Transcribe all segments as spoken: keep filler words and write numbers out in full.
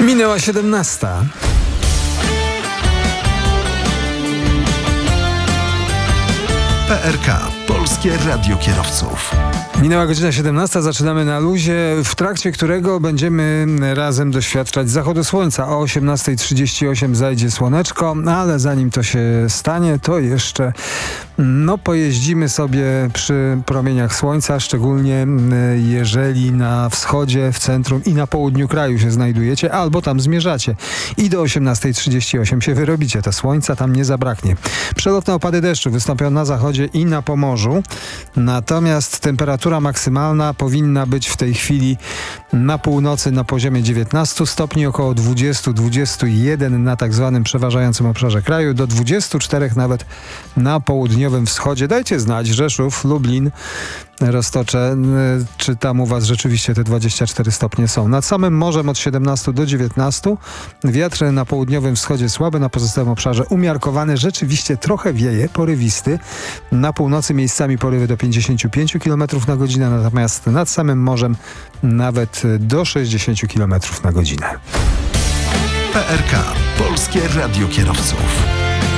Minęła siedemnasta. P R K. Polskie Radio Kierowców. Minęła godzina siedemnasta, zaczynamy na luzie, w trakcie którego będziemy razem doświadczać zachodu słońca. O osiemnasta trzydzieści osiem zajdzie słoneczko, ale zanim to się stanie, to jeszcze no pojeździmy sobie przy promieniach słońca, szczególnie jeżeli na wschodzie, w centrum i na południu kraju się znajdujecie, albo tam zmierzacie. I do osiemnasta trzydzieści osiem się wyrobicie, to słońca tam nie zabraknie. Przelotne opady deszczu wystąpią na zachodzie i na Pomorzu, natomiast temperatura maksymalna powinna być w tej chwili na północy na poziomie dziewiętnaście stopni, około dwadzieścia do dwudziestu jeden na tak zwanym przeważającym obszarze kraju, do dwudziestu czterech nawet na południowym wschodzie. Dajcie znać, Rzeszów, Lublin, Roztocze, czy tam u was rzeczywiście te dwadzieścia cztery stopnie są. Nad samym morzem od siedemnastu do dziewiętnastu. Wiatr na południowym wschodzie słaby, na pozostałym obszarze umiarkowany. Rzeczywiście trochę wieje, porywisty. Na północy miejscami porywy do pięćdziesięciu pięciu kilometrów na godzinę, natomiast nad samym morzem nawet do sześćdziesięciu kilometrów na godzinę. P R K. Polskie Radio Kierowców.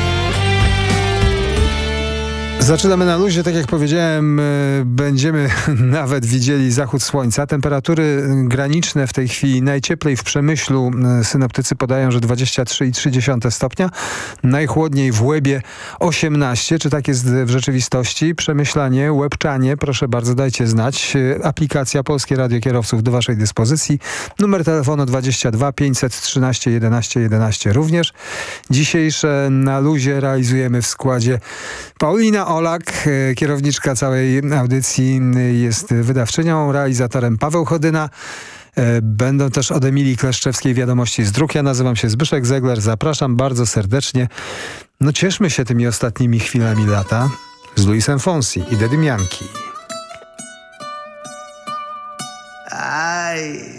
Zaczynamy na luzie, tak jak powiedziałem, będziemy nawet widzieli zachód słońca. Temperatury graniczne w tej chwili, najcieplej w Przemyślu, synoptycy podają, że dwadzieścia trzy i trzy dziesiąte stopnia. Najchłodniej w Łebie osiemnaście. Czy tak jest w rzeczywistości? Przemyślanie, Łebczanie, proszę bardzo, dajcie znać. Aplikacja Polskie Radio Kierowców do waszej dyspozycji. Numer telefonu dwadzieścia dwa pięćset trzynaście jedenaście jedenaście również. Dzisiejsze na luzie realizujemy w składzie Paulina Olak, kierowniczka całej audycji, jest wydawczynią, realizatorem Paweł Chodyna. Będą też od Emilii Kleszczewskiej wiadomości z dróg. Ja nazywam się Zbyszek Zegler, zapraszam bardzo serdecznie. No cieszmy się tymi ostatnimi chwilami lata z Luisem Fonsi i Daddy Yankee. Aj.